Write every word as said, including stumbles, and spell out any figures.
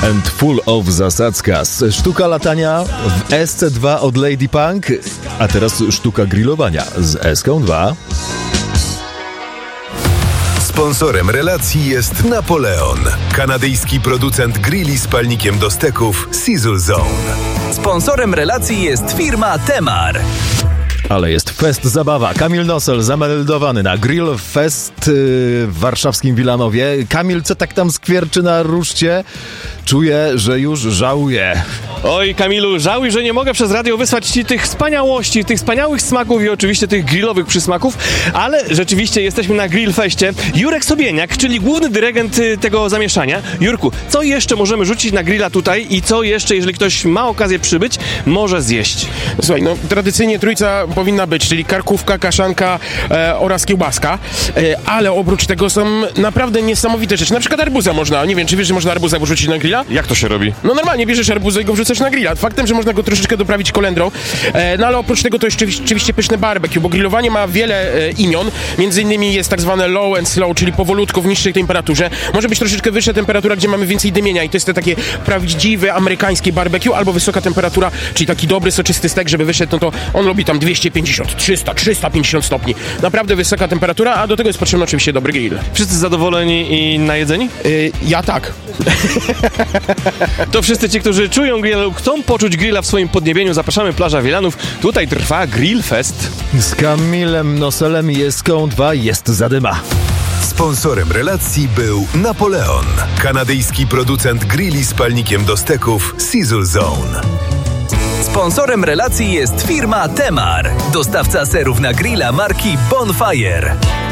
And Full of Zasadzkas. Sztuka latania w S C dwa od Lady Punk, a teraz sztuka grillowania z S K dwa. Sponsorem relacji jest Napoleon, kanadyjski producent grilli z palnikiem do steków Sizzle Zone. Sponsorem relacji jest firma Temar. Ale jest fest zabawa. Kamil Nosel zameldowany na Grill Fest w warszawskim Wilanowie. Kamil, co tak tam skwierczy na ruszcie? Czuję, że już żałuję. Oj, Kamilu, żałuj, że nie mogę przez radio wysłać ci tych wspaniałości, tych wspaniałych smaków i oczywiście tych grillowych przysmaków, ale rzeczywiście jesteśmy na Grillfeście. Jurek Sobieniak, czyli główny dyrygent tego zamieszania. Jurku, co jeszcze możemy rzucić na grilla tutaj i co jeszcze, jeżeli ktoś ma okazję przybyć, może zjeść? Słuchaj, no tradycyjnie trójca powinna być, czyli karkówka, kaszanka e, oraz kiełbaska, e, ale oprócz tego są naprawdę niesamowite rzeczy. Na przykład arbuza można, nie wiem, czy wiesz, że można arbuza wrzucić na grilla? Jak to się robi? No normalnie bierzesz arbuzę i go wrzucasz na grilla. Faktem, że można go troszeczkę doprawić kolendrą, e, no ale oprócz tego to jest oczywiście pyszne barbecue, bo grillowanie ma wiele e, imion, między innymi jest tak zwane low and slow, czyli powolutku w niższej temperaturze. Może być troszeczkę wyższa temperatura, gdzie mamy więcej dymienia i to jest to takie prawdziwe amerykańskie barbecue, albo wysoka temperatura, czyli taki dobry, soczysty stek, żeby wyszedł, no to on lubi tam dwieście pięćdziesiąt, trzysta, trzysta pięćdziesiąt stopni. Naprawdę wysoka temperatura, a do tego jest potrzebny oczywiście dobry grill. Wszyscy zadowoleni i najedzeni? Yy, ja tak. To wszyscy ci, którzy czują grilla lub chcą poczuć grilla w swoim podniebieniu, zapraszamy, plaża Wielanów. Tutaj trwa Grillfest. Z Kamilem Noselem i S K dwa jest zadyma. Sponsorem relacji był Napoleon, kanadyjski producent grilli z palnikiem do steków Sizzle Zone. Sponsorem relacji jest firma Temar, dostawca serów na grilla marki Bonfire.